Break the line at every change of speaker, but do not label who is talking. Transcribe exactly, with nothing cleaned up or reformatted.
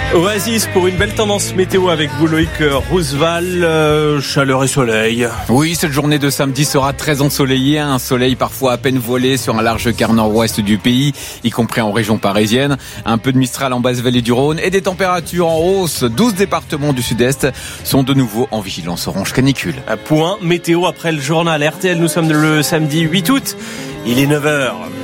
Oasis pour une belle tendance météo avec vous, Loïc Roosevelt, euh, chaleur et soleil.
Oui, cette journée de samedi sera très ensoleillée, un soleil parfois à peine voilé sur un large quart nord-ouest du pays, y compris en région parisienne. Un peu de Mistral en basse vallée du Rhône et des températures en hausse. douze départements du sud-est sont de nouveau en vigilance orange canicule.
Point météo après le journal R T L, nous sommes le samedi huit août, il est neuf heures.